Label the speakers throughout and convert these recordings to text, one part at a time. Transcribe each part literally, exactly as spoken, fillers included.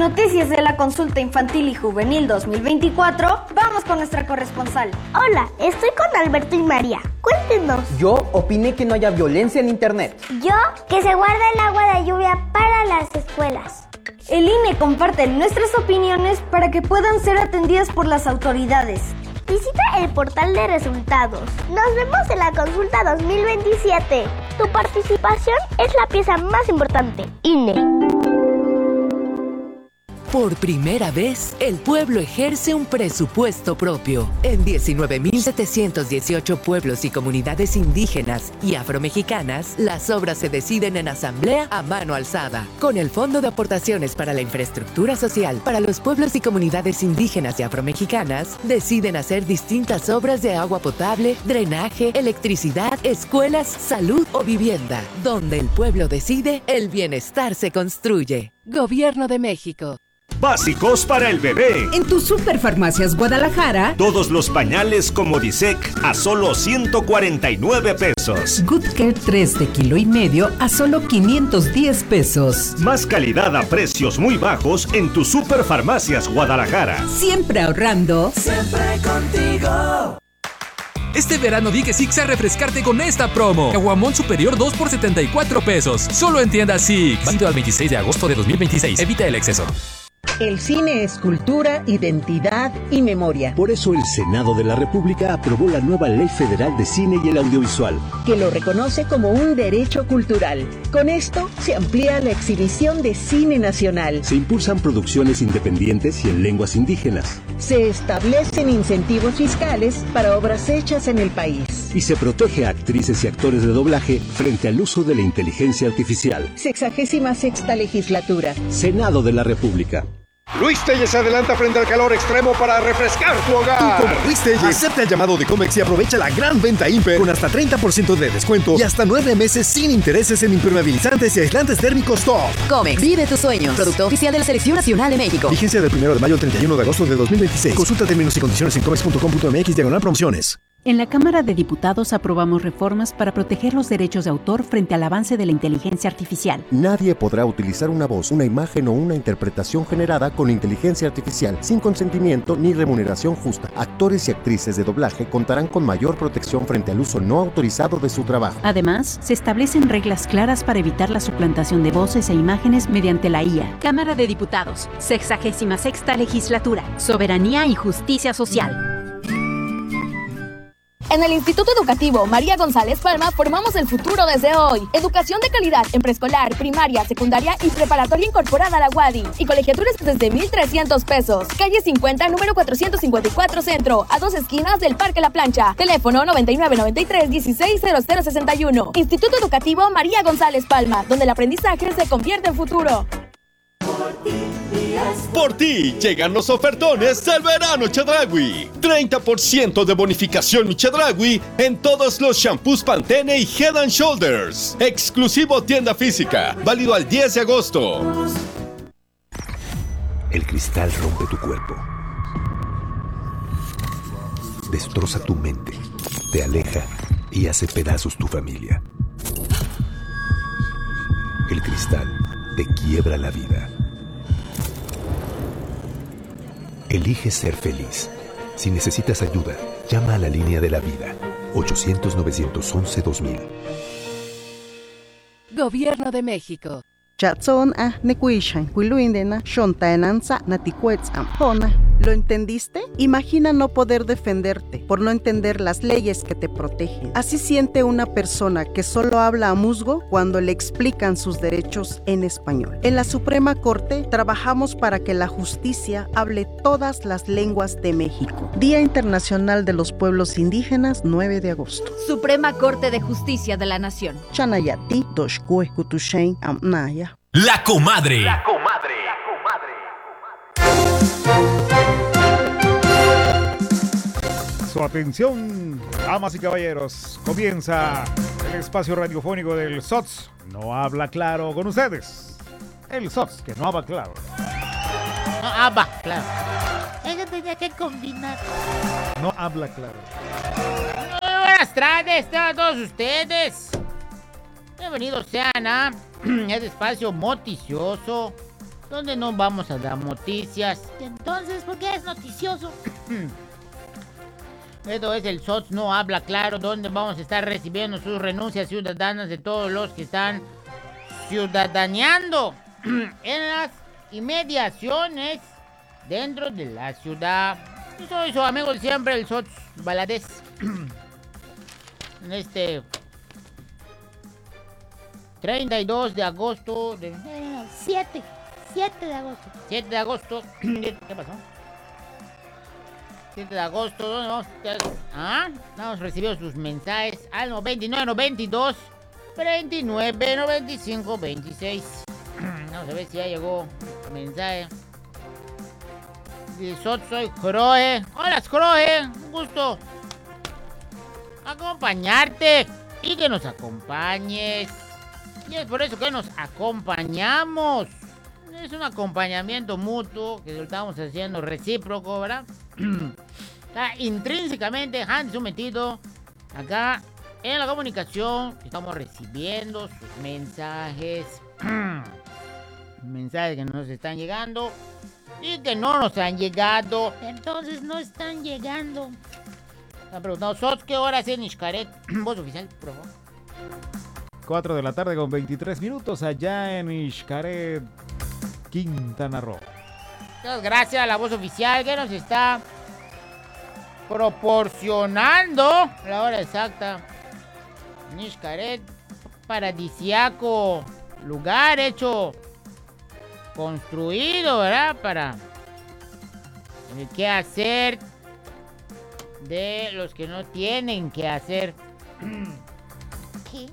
Speaker 1: noticias de la consulta infantil y juvenil dos mil veinticuatro, vamos con nuestra corresponsal.
Speaker 2: Hola, estoy con Alberto y María. Cuéntenos.
Speaker 3: Yo opiné que no haya violencia en internet.
Speaker 2: Yo, que se guarda el agua de lluvia para las escuelas.
Speaker 1: El I N E comparte nuestras opiniones para que puedan ser atendidas por las autoridades.
Speaker 2: Visita el portal de resultados. Nos vemos en la consulta dos mil veintisiete. Tu participación es la pieza más importante. I N E.
Speaker 4: Por primera vez, el pueblo ejerce un presupuesto propio. En diecinueve mil setecientos dieciocho pueblos y comunidades indígenas y afromexicanas, las obras se deciden en asamblea a mano alzada. Con el Fondo de Aportaciones para la Infraestructura Social para los pueblos y comunidades indígenas y afromexicanas, deciden hacer distintas obras de agua potable, drenaje, electricidad, escuelas, salud o vivienda. Donde el pueblo decide, el bienestar se construye. Gobierno de México.
Speaker 5: Básicos para el bebé.
Speaker 6: En tus Superfarmacias Guadalajara,
Speaker 5: todos los pañales Comodisec a solo ciento cuarenta y nueve pesos.
Speaker 6: Good Care tres de kilo y medio a solo quinientos diez pesos.
Speaker 5: Más calidad a precios muy bajos en tus Superfarmacias Guadalajara.
Speaker 6: Siempre ahorrando.
Speaker 7: Siempre contigo.
Speaker 8: Este verano di que Six a refrescarte con esta promo. Caguamón superior dos por setenta y cuatro pesos. Solo en tiendas Six. Válido al veintiséis de agosto de dos mil veintiséis. Evita el exceso.
Speaker 9: El cine es cultura, identidad y memoria.
Speaker 10: Por eso el Senado de la República aprobó la nueva Ley Federal de Cine y el Audiovisual,
Speaker 9: que lo reconoce como un derecho cultural. Con esto se amplía la exhibición de cine nacional.
Speaker 10: Se impulsan producciones independientes y en lenguas indígenas.
Speaker 9: Se establecen incentivos fiscales para obras hechas en el país.
Speaker 10: Y se protege a actrices y actores de doblaje frente al uso de la inteligencia artificial.
Speaker 9: Sexagésima sexta legislatura.
Speaker 10: Senado de la República.
Speaker 11: Luis Telles se adelanta frente al calor extremo para refrescar tu hogar.
Speaker 12: Tú como Luis Telles, acepta el llamado de Comex y aprovecha la gran venta Imper con hasta treinta por ciento de descuento y hasta nueve meses sin intereses en impermeabilizantes y aislantes térmicos top.
Speaker 13: Comex, vive tus sueños. Producto oficial de la Selección Nacional de México.
Speaker 12: Vigencia del primero de mayo al treinta y uno de agosto de dos mil veintiséis. Consulta términos y condiciones en comex punto com punto mx diagonal promociones.
Speaker 14: En la Cámara de Diputados aprobamos reformas para proteger los derechos de autor frente al avance de la inteligencia artificial.
Speaker 15: Nadie podrá utilizar una voz, una imagen o una interpretación generada con inteligencia artificial sin consentimiento ni remuneración justa. Actores y actrices de doblaje contarán con mayor protección frente al uso no autorizado de su trabajo.
Speaker 14: Además, se establecen reglas claras para evitar la suplantación de voces e imágenes mediante la I A. Cámara de Diputados, sexagésima sexta legislatura, soberanía y justicia social.
Speaker 16: En el Instituto Educativo María González Palma formamos el futuro desde hoy. Educación de calidad en preescolar, primaria, secundaria y preparatoria incorporada a la U A D I. Y colegiaturas desde mil trescientos pesos. Calle cincuenta, número cuatrocientos cincuenta y cuatro Centro, a dos esquinas del Parque La Plancha. Teléfono noventa y nueve noventa y tres dieciséis cero cero sesenta y uno. Instituto Educativo María González Palma, donde el aprendizaje se convierte en futuro.
Speaker 5: Por ti llegan los ofertones del verano Chedraui. treinta por ciento de bonificación Chedraui en todos los shampoos Pantene y Head and Shoulders. Exclusivo tienda física. Válido al diez de agosto.
Speaker 17: El cristal rompe tu cuerpo. Destroza tu mente. Te aleja y hace pedazos tu familia. El cristal te quiebra la vida. Elige ser feliz. Si necesitas ayuda, llama a la línea de la vida. ochocientos, novecientos once, dos mil.
Speaker 4: Gobierno de México.
Speaker 18: Chatson a nekuishan, kuiluindena, shontaenanza, natikuetzam, pona. ¿Lo entendiste? Imagina no poder defenderte por no entender las leyes que te protegen. Así siente una persona que solo habla a musgo cuando le explican sus derechos en español. En la Suprema Corte trabajamos para que la justicia hable todas las lenguas de México. Día Internacional de los Pueblos Indígenas, nueve de agosto.
Speaker 19: Suprema Corte de Justicia de la Nación.
Speaker 18: Chanayati, Doshkue, Kutushain, Amnaya.
Speaker 20: La comadre.
Speaker 5: La comadre.
Speaker 17: Su atención, damas y caballeros, comienza el espacio radiofónico del S O T S. No habla claro con ustedes. El S O T S, que no habla claro.
Speaker 5: No habla claro. Eso tenía que combinar.
Speaker 17: No habla claro.
Speaker 5: Muy buenas tardes a todos ustedes. Bienvenidos sean a este espacio noticioso
Speaker 20: donde no vamos a dar noticias.
Speaker 21: Entonces, ¿por qué es noticioso?
Speaker 20: Esto es el S O T S No Habla Claro, donde vamos a estar recibiendo sus renuncias ciudadanas de todos los que están ciudadaneando en las inmediaciones dentro de la ciudad. Yo soy su amigo de siempre, el S O T S Valadez. En este treinta y dos de agosto de...
Speaker 21: siete, siete de agosto.
Speaker 20: siete de agosto. ¿Qué pasó? siete de agosto, ¿dónde vamos? Ah, hemos recibido sus mensajes al noventa y nueve, noventa y dos, veintinueve, noventa y cinco, veintiséis. Vamos a ver si ya llegó el mensaje. Dice, soy Croe. Hola, Croe. Un gusto acompañarte y que nos acompañes. Y es por eso que nos acompañamos. Es un acompañamiento mutuo que lo estamos haciendo recíproco, ¿verdad? Está intrínsecamente Hans metido acá en la comunicación. Estamos recibiendo sus mensajes. Mensajes que nos están llegando y que no nos han llegado.
Speaker 21: Entonces no están llegando.
Speaker 20: Me han preguntado, ¿Sots qué hora es en Xcaret? Voz oficial, por favor.
Speaker 17: cuatro de la tarde con veintitrés minutos allá en Xcaret, Quintana Roo.
Speaker 20: Muchas gracias a la voz oficial que nos está proporcionando la hora exacta. En Xcaret, paradisiaco, lugar hecho, construido, ¿verdad? Para el qué hacer de los que no tienen que hacer.
Speaker 21: ¿Qué?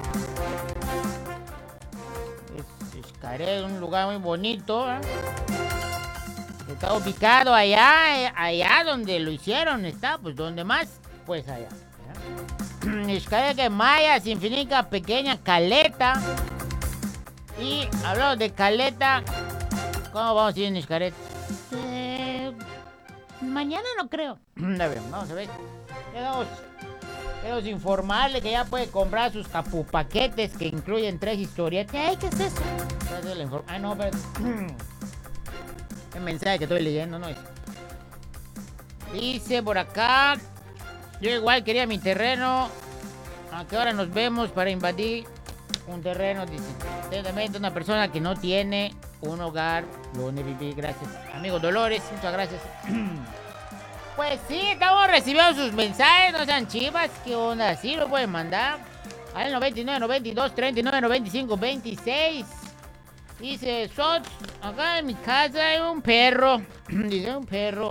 Speaker 20: Es Xcaret, un lugar muy bonito, ¿eh? Está ubicado allá, allá donde lo hicieron, está, pues donde más, pues allá. Xcaret que maya significa pequeña caleta. Y hablando de caleta, ¿cómo vamos a ir en Xcaret?
Speaker 21: Eh, mañana no creo.
Speaker 20: A ver, vamos a ver. Queremos, queremos informarle que ya puede comprar sus capupaquetes que incluyen tres historietas.
Speaker 21: ¿Qué? ¿Qué es eso?
Speaker 20: Ah, no, pero... El mensaje que estoy leyendo, ¿no es? Dice por acá, yo igual quería mi terreno. ¿A qué hora nos vemos para invadir un terreno? Dice, atentamente una persona que no tiene un hogar donde vivir. Gracias, amigo Dolores, muchas gracias. Pues sí, estamos recibiendo sus mensajes, no sean chivas. ¿Qué onda? Sí, lo pueden mandar al noventa y nueve, noventa y dos, treinta y nueve, noventa y cinco, veintiséis. Dice, Sots, acá en mi casa hay un perro. Dice, un perro.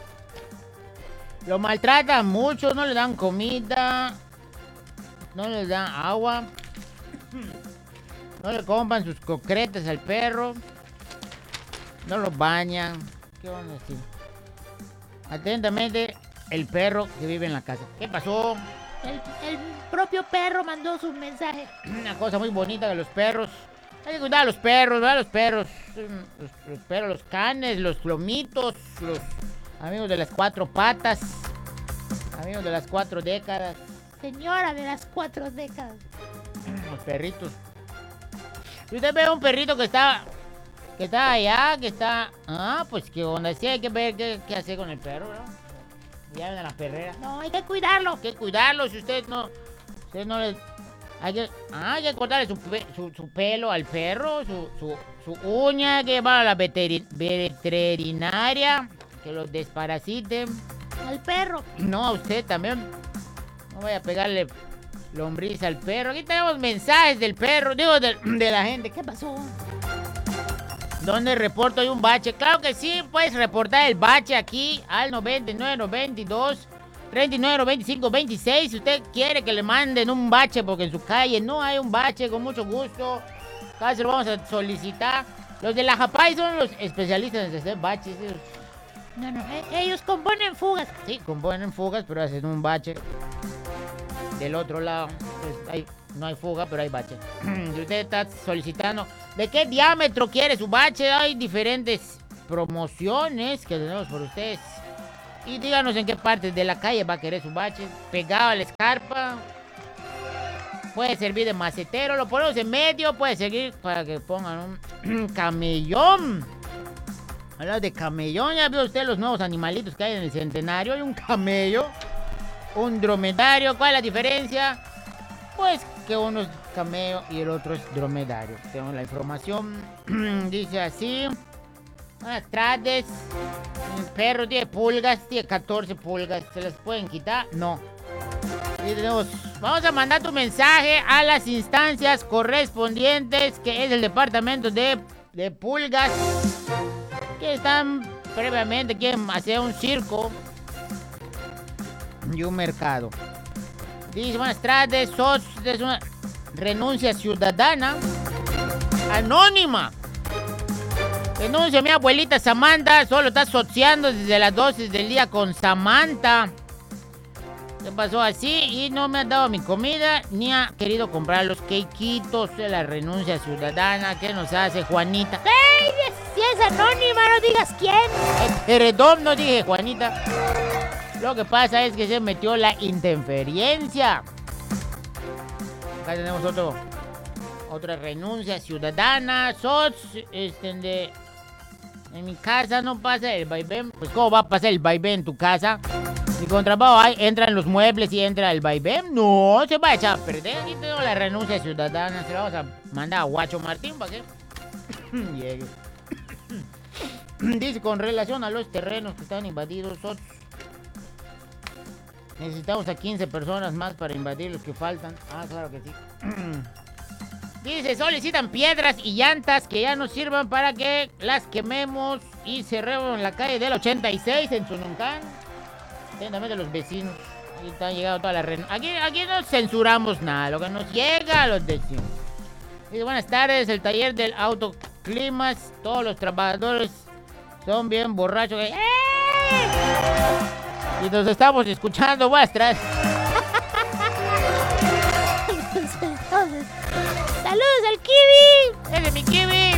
Speaker 20: Lo maltratan mucho, no le dan comida, no le dan agua, no le compran sus concretas al perro, no lo bañan. ¿Qué van a decir? Atentamente, el perro que vive en la casa. ¿Qué pasó?
Speaker 21: El, el propio perro mandó su mensaje.
Speaker 20: Una cosa muy bonita de los perros. Hay que cuidar a los perros, ¿verdad? Los perros, los, los perros, los canes, los lomitos, los amigos de las cuatro patas, amigos de las cuatro décadas.
Speaker 21: Señora de las cuatro décadas.
Speaker 20: Los perritos. Si usted ve un perrito que está, que está allá, que está... Ah, pues qué onda, sí hay que ver qué, qué hacer con el perro, ¿no? Ya ven a la perrera.
Speaker 21: No, hay que cuidarlo.
Speaker 20: Hay que cuidarlo, si usted no... Usted no le... Hay que, ah, hay que cortarle su, su, su pelo al perro, su, su, su uña, hay que llevar a la veteri, veterinaria, que lo desparasiten.
Speaker 21: Al perro.
Speaker 20: No, a usted también. No vaya a pegarle lombriz al perro. Aquí tenemos mensajes del perro, digo, de, de la gente. ¿Qué pasó? ¿Dónde reporto hay un bache? Claro que sí, puedes reportar el bache aquí al noventa y nueve, noventa y dos, treinta y nueve, noventa y cinco, veintiséis. Si usted quiere que le manden un bache porque en su calle no hay un bache, con mucho gusto. Acá se lo vamos a solicitar. Los de la Japay son los especialistas en hacer baches.
Speaker 21: No, no, ellos componen fugas.
Speaker 20: Sí, componen fugas, pero hacen un bache. Del otro lado, pues, hay, no hay fuga, pero hay bache. Si usted está solicitando de qué diámetro quiere su bache, hay diferentes promociones que tenemos por ustedes. Y díganos en qué parte de la calle va a querer su bache. Pegado a la escarpa, puede servir de macetero, lo ponemos en medio, puede servir para que pongan un camellón. Hablando de camellón, ya vio usted los nuevos animalitos que hay en el Centenario. Hay un camello, un dromedario. ¿Cuál es la diferencia? Pues que uno es camello y el otro es dromedario. Tengo la información. Dice así. Buenas tardes. El perro tiene pulgas, tiene catorce pulgas. ¿Se las pueden quitar? No. Y tenemos, vamos a mandar tu mensaje a las instancias correspondientes, que es el departamento de, de pulgas, que están previamente, quieren hacer un circo y un mercado. Dice, buenas tardes, sos, es una renuncia ciudadana anónima. Denuncia a mi abuelita Samantha, solo está sociando desde las doce del día con Samantha. ¿Qué pasó así? Y no me ha dado mi comida, ni ha querido comprar los quequitos de la renuncia ciudadana. ¿Qué nos hace Juanita?
Speaker 21: ¡Ey! Si es anónima, no digas quién.
Speaker 20: Perdón, no dije Juanita. Lo que pasa es que se metió la interferencia. Acá tenemos otro, otra renuncia ciudadana. Sos, este, de... En mi casa no pasa el vaivén. Pues, ¿cómo va a pasar el vaivén en tu casa? Si con trabajo hay, entran los muebles y entra el vaivén. No, se va a echar a perder. Aquí tengo la renuncia ciudadana. Se la vamos a mandar a Guacho Martín para que llegue. Dice, con relación a los terrenos que están invadidos, sos... necesitamos a quince personas más para invadir los que faltan. Ah, claro que sí. Dice, solicitan piedras y llantas que ya nos sirvan para que las quememos y cerremos en la calle del ochenta y seis en Sununcán. Atentamente los vecinos. Aquí están llegando todas las renuncias. Aquí, aquí no censuramos nada, lo que nos llega los decimos. Dice, buenas tardes, el taller del autoclimas. Todos los trabajadores son bien borrachos. ¡Eh! Y nos estamos escuchando, vuestras.
Speaker 21: ¡Saludos al Kiwi!
Speaker 20: ¡Ese es mi Kiwi!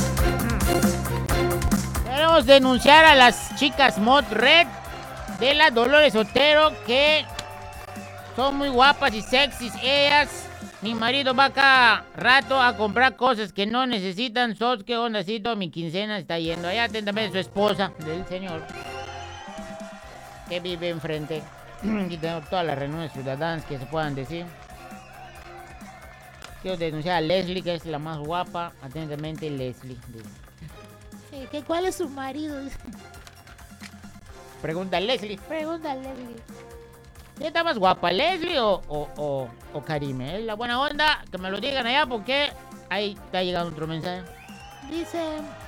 Speaker 20: Queremos denunciar a las chicas Mod Red de la Dolores Otero, que son muy guapas y sexys ellas. Mi marido va cada rato a comprar cosas que no necesitan. Sos, ¿qué ondacito? Mi quincena está yendo. Allá atentamente su esposa del señor, que vive enfrente. Aquí tenemos todas las reuniones ciudadanas que se puedan decir. Quiero denunciar a Leslie, que es la más guapa. Atentamente, Leslie.
Speaker 21: Sí, ¿qué, ¿Cuál es su marido?
Speaker 20: Pregunta a Leslie.
Speaker 21: Pregunta a Leslie.
Speaker 20: ¿Quién está más guapa, Leslie o, o, o, o Karime? Es la buena onda, que me lo digan allá, porque ahí está llegando otro mensaje.
Speaker 21: Dice...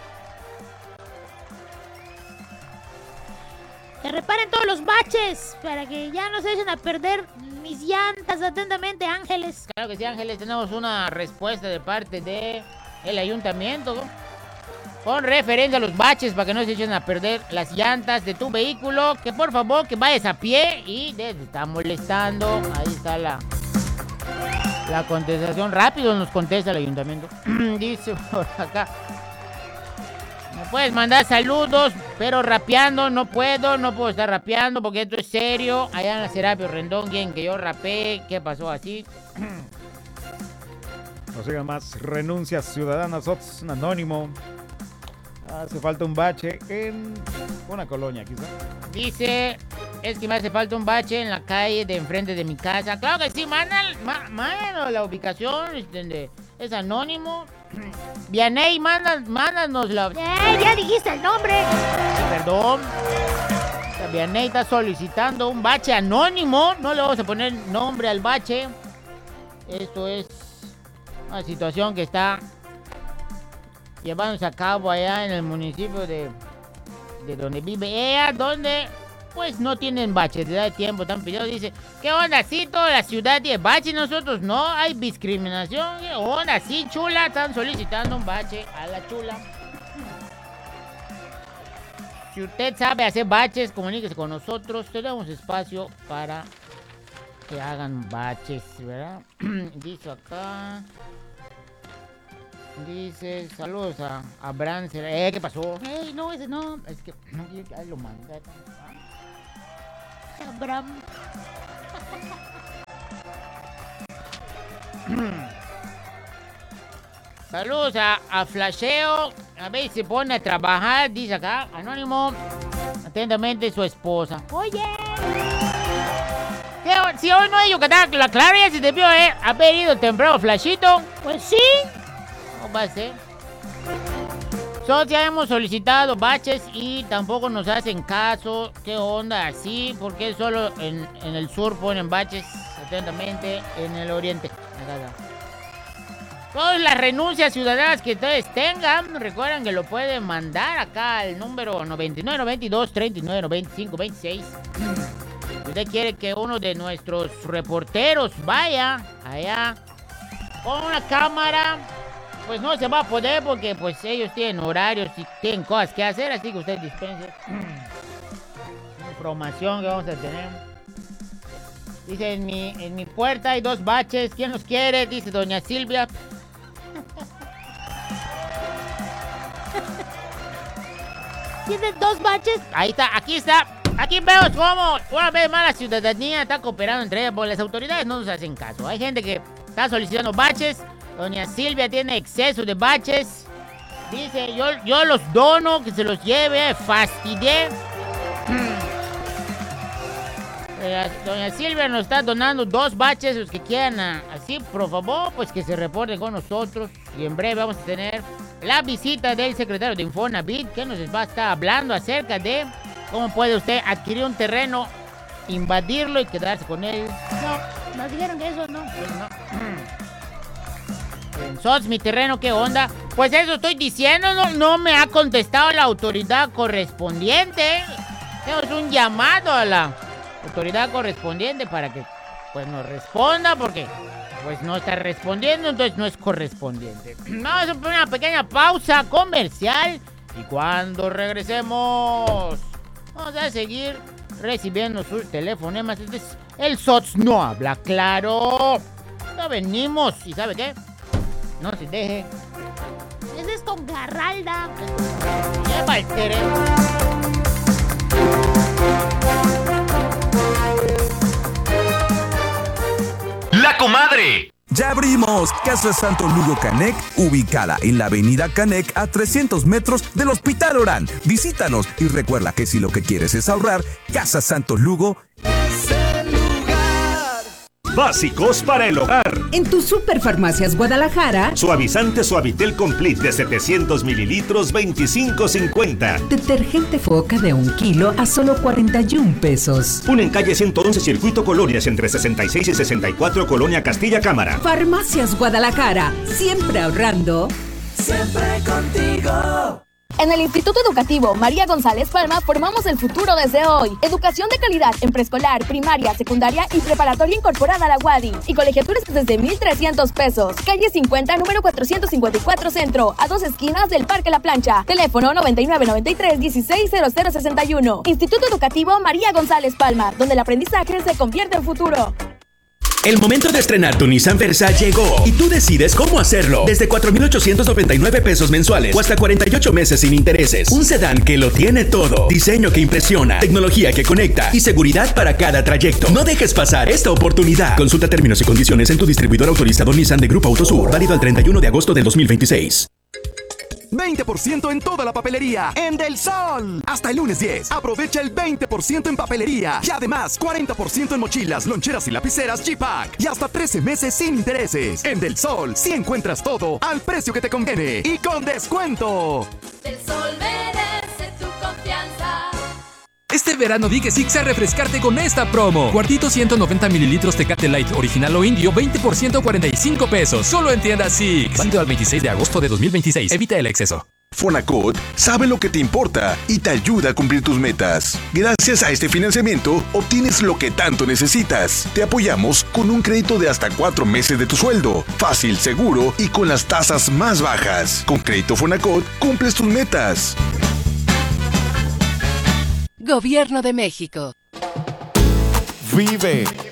Speaker 21: que reparen todos los baches para que ya no se echen a perder mis llantas. Atentamente, Ángeles.
Speaker 20: Claro que sí, Ángeles. Tenemos una respuesta de parte de el ayuntamiento, ¿no? Con referencia a los baches, para que no se echen a perder las llantas de tu vehículo. Que por favor, que vayas a pie y te está molestando. Ahí está la, la contestación. Rápido nos contesta el ayuntamiento. Dice por acá: me puedes mandar saludos, pero rapeando no puedo, no puedo estar rapeando porque esto es serio. Allá en la Serapio Rendón quieren que yo rapee. ¿Qué pasó así?
Speaker 17: No sigan más renuncias ciudadanas, Ots, un anónimo. Hace falta un bache en una colonia, quizá.
Speaker 20: Dice, es que me hace falta un bache en la calle de enfrente de mi casa. Claro que sí, manda, manda la ubicación, es, es anónimo. Vianey, manda, mándanos la...
Speaker 21: ¡Eh, ya dijiste el nombre!
Speaker 20: Sí, perdón. La Vianey está solicitando un bache anónimo. No le vamos a poner nombre al bache. Esto es una situación que está llevándose a cabo allá en el municipio de, de donde vive ella, donde pues no tienen baches, de da tiempo, están pidiendo. Dice, ¿qué onda? Sí, toda la ciudad tiene bache, nosotros no, hay discriminación. ¿Qué onda? Sí, chula, están solicitando un bache a la chula. Si usted sabe hacer baches, comuníquese con nosotros, tenemos espacio para que hagan baches, ¿verdad? Dice acá... Dice, saludos a, a Brancer. Eh, ¿qué pasó?
Speaker 21: Ey, no, ese no.
Speaker 20: Es que, ahí lo mandé.
Speaker 21: Bram.
Speaker 20: Saludos a, a Flasheo. A ver si se pone a trabajar, dice acá. Anónimo. Atentamente su esposa.
Speaker 21: Oye.
Speaker 20: Si hoy no hay yucatán, la Clara ya se debió eh, haber ido temprano, Flashito.
Speaker 21: Pues sí.
Speaker 20: ¿Cómo va a ser? Nosotros ya hemos solicitado baches y tampoco nos hacen caso. ¿Qué onda así? Porque solo en, en el sur ponen baches, atentamente, en el oriente. Acá está. Todas las renuncias ciudadanas que ustedes tengan, recuerden que lo pueden mandar acá al número noventa y nueve noventa y dos treinta y nueve noventa y cinco veintiséis. Si usted quiere que uno de nuestros reporteros vaya allá con una cámara, pues no se va a poder porque pues ellos tienen horarios y tienen cosas que hacer, así que usted dispense. Información que vamos a tener. Dice, en mi, en mi puerta hay dos baches, ¿quién los quiere? Dice doña Silvia.
Speaker 21: ¿Tiene dos baches?
Speaker 20: Ahí está, aquí está. Aquí vemos cómo una vez más la ciudadanía está cooperando entre ellas, porque las autoridades no nos hacen caso. Hay gente que está solicitando baches. Doña Silvia tiene exceso de baches. Dice, yo, yo los dono, que se los lleve, fastidié. Doña Silvia nos está donando dos baches, los que quieran así, por favor, pues que se reporten con nosotros. Y en breve vamos a tener la visita del secretario de Infonavit, que nos va a estar hablando acerca de cómo puede usted adquirir un terreno, invadirlo y quedarse con él.
Speaker 21: No, nos dijeron que eso no.
Speaker 20: Pues no. Sots, mi terreno, ¿qué onda? Pues eso estoy diciendo, no, no me ha contestado la autoridad correspondiente. Tenemos un llamado a la autoridad correspondiente para que pues nos responda, porque pues no está respondiendo, entonces no es correspondiente. Vamos a poner una pequeña pausa comercial y cuando regresemos vamos a seguir recibiendo sus telefonemas. Este es el Sots no habla claro. Ya venimos y ¿sabe qué? No se deje.
Speaker 21: Ese es con Garralda.
Speaker 20: Lleva el terreno.
Speaker 3: ¡La comadre!
Speaker 22: Ya abrimos Casa Santo Lugo Canec, ubicada en la avenida Canec a trescientos metros del Hospital Orán. Visítanos y recuerda que si lo que quieres es ahorrar, Casa Santo Lugo
Speaker 3: es el lugar.
Speaker 10: Básicos para el hogar.
Speaker 6: En tu Superfarmacias Guadalajara,
Speaker 10: Suavizante Suavitel Complete de setecientos mililitros, veinticinco cincuenta.
Speaker 6: detergente Foca de un kilo a solo cuarenta y un pesos.
Speaker 10: Una en calle ciento once, Circuito Colonias, entre sesenta y seis y sesenta y cuatro, Colonia Castilla Cámara.
Speaker 6: Farmacias Guadalajara, siempre ahorrando.
Speaker 7: Siempre contigo.
Speaker 16: En el Instituto Educativo María González Palma formamos el futuro desde hoy. Educación de calidad en preescolar, primaria, secundaria y preparatoria incorporada a la UADY. Y colegiaturas desde mil trescientos pesos. Calle cincuenta, número cuatrocientos cincuenta y cuatro Centro, a dos esquinas del Parque La Plancha. Teléfono noventa y nueve noventa y tres dieciséis cero cero sesenta y uno. Instituto Educativo María González Palma, donde el aprendizaje se convierte en futuro.
Speaker 3: El momento de estrenar tu Nissan Versa llegó y tú decides cómo hacerlo. Desde cuatro mil ochocientos noventa y nueve pesos mensuales o hasta cuarenta y ocho meses sin intereses. Un sedán que lo tiene todo. Diseño que impresiona, tecnología que conecta y seguridad para cada trayecto. No dejes pasar esta oportunidad. Consulta términos y condiciones en tu distribuidor autorizado Nissan de Grupo Autosur. Válido al treinta y uno de agosto del dos mil veintiséis.
Speaker 22: veinte por ciento en toda la papelería en Del Sol. Hasta el lunes diez. Aprovecha el veinte por ciento en papelería. Y además, cuarenta por ciento en mochilas, loncheras y lapiceras G-Pack. Y hasta trece meses sin intereses. En Del Sol, sí encuentras todo al precio que te conviene y con descuento.
Speaker 23: Del Sol merece tu confianza.
Speaker 8: Este verano di que sí a refrescarte con esta promo. Cuartito ciento noventa mililitros Tecate Light original o indio, veinte por ciento a cuarenta y cinco pesos. Solo en tiendas Six. Válido al veintiséis de agosto de dos mil veintiséis. Evita el exceso.
Speaker 24: Fonacot sabe lo que te importa y te ayuda a cumplir tus metas. Gracias a este financiamiento, obtienes lo que tanto necesitas. Te apoyamos con un crédito de hasta cuatro meses de tu sueldo. Fácil, seguro y con las tasas más bajas. Con Crédito Fonacot, cumples tus metas.
Speaker 4: Gobierno de México.
Speaker 25: Vive